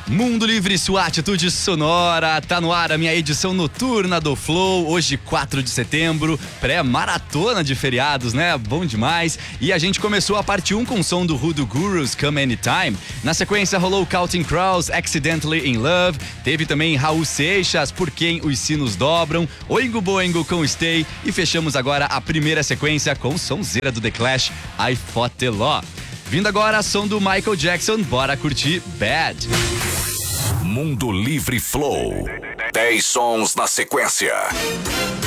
Mundo Livre, sua atitude sonora, tá no ar a minha edição noturna do Flow, hoje 4 de setembro, pré-maratona de feriados, né? Bom demais. E a gente começou a parte 1 com o som do Hoodoo Gurus, Come Anytime. Na sequência rolou Counting Crows, Accidentally in Love, teve também Raul Seixas, Por Quem os Sinos Dobram, Oingo Boingo com Stay e fechamos agora a primeira sequência com sonzeira do The Clash, I Fought the Law. Vindo agora a som do Michael Jackson, bora curtir Bad. Mundo Livre Flow. 10 sons na sequência.